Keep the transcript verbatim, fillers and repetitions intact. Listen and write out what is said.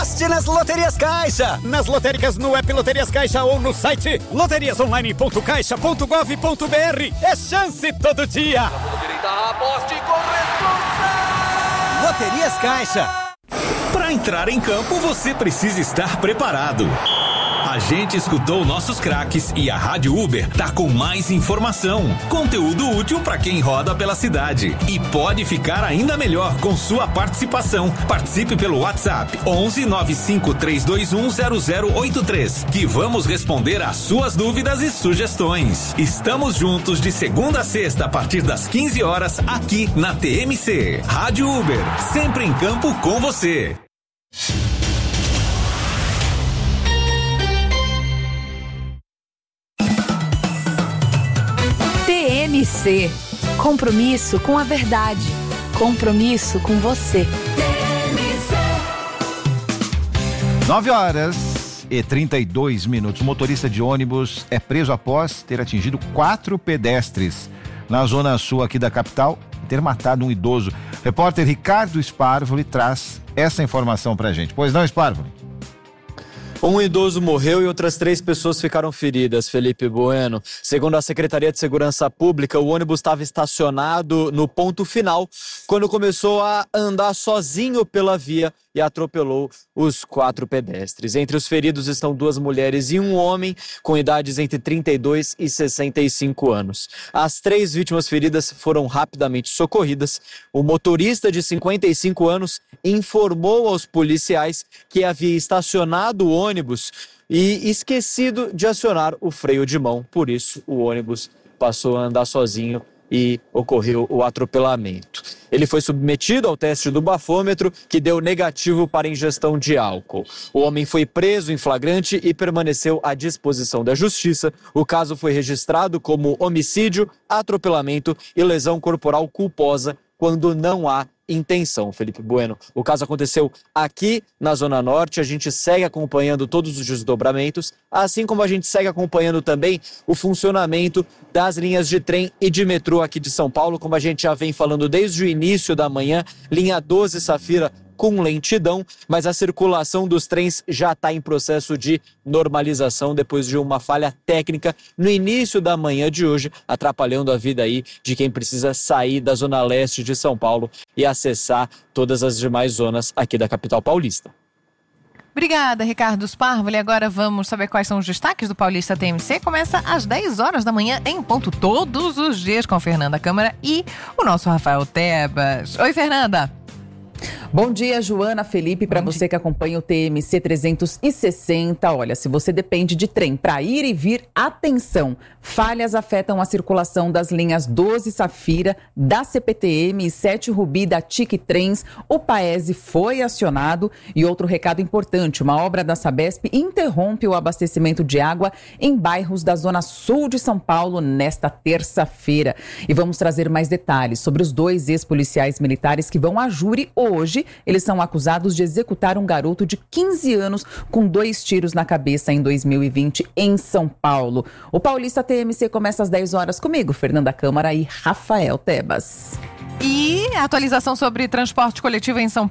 Aposte nas Loterias Caixa, nas lotéricas no app Loterias Caixa ou no site loterias online ponto caixa ponto gov ponto br. É chance todo dia. Aposte com responsa. Loterias Caixa. Para entrar em campo, você precisa estar preparado. A gente escutou nossos craques e a Rádio Uber tá com mais informação, conteúdo útil para quem roda pela cidade e pode ficar ainda melhor com sua participação. Participe pelo WhatsApp onze nove cinco três dois um zero zero oito três que vamos responder às suas dúvidas e sugestões. Estamos juntos de segunda a sexta a partir das quinze horas aqui na T M C. Rádio Uber, sempre em campo com você. T M C, compromisso com a verdade, compromisso com você. nove horas e trinta e dois minutos. O motorista de ônibus é preso após ter atingido quatro pedestres na zona sul aqui da capital e ter matado um idoso. Repórter Ricardo Sparvoli traz essa informação pra gente. Pois não, Sparvoli? Um idoso morreu e outras três pessoas ficaram feridas, Felipe Bueno. Segundo a Secretaria de Segurança Pública, o ônibus estava estacionado no ponto final quando começou a andar sozinho pela via e atropelou os quatro pedestres. Entre os feridos estão duas mulheres e um homem com idades entre trinta e dois e sessenta e cinco anos. As três vítimas feridas foram rapidamente socorridas. O motorista de cinquenta e cinco anos informou aos policiais que havia estacionado o ônibus e esquecido de acionar o freio de mão. Por isso, o ônibus passou a andar sozinho e ocorreu o atropelamento. Ele foi submetido ao teste do bafômetro, que deu negativo para ingestão de álcool. O homem foi preso em flagrante e permaneceu à disposição da justiça. O caso foi registrado como homicídio, atropelamento e lesão corporal culposa quando não há intenção, Felipe Bueno. O caso aconteceu aqui na Zona Norte, a gente segue acompanhando todos os desdobramentos, assim como a gente segue acompanhando também o funcionamento das linhas de trem e de metrô aqui de São Paulo, como a gente já vem falando desde o início da manhã, linha doze Safira com lentidão, mas a circulação dos trens já está em processo de normalização depois de uma falha técnica no início da manhã de hoje, atrapalhando a vida aí de quem precisa sair da zona leste de São Paulo e acessar todas as demais zonas aqui da capital paulista. Obrigada, Ricardo Sparvoli. Agora vamos saber quais são os destaques do Paulista T M C. Começa às dez horas da manhã, em ponto, todos os dias, com Fernanda Câmara e o nosso Rafael Tebas. Oi, Fernanda. Bom dia, Joana, Felipe, para você que acompanha o T M C trezentos e sessenta. Olha, se você depende de trem para ir e vir, atenção! Falhas afetam a circulação das linhas doze Safira, da C P T M e sete Rubi da T I C Trens. O Paese foi acionado. E outro recado importante, uma obra da Sabesp interrompe o abastecimento de água em bairros da zona sul de São Paulo nesta terça-feira. E vamos trazer mais detalhes sobre os dois ex-policiais militares que vão a júri hoje. Eles são acusados de executar um garoto de quinze anos com dois tiros na cabeça em dois mil e vinte em São Paulo. O Paulista T M C começa às dez horas comigo, Fernanda Câmara e Rafael Tebas. E a atualização sobre transporte coletivo em São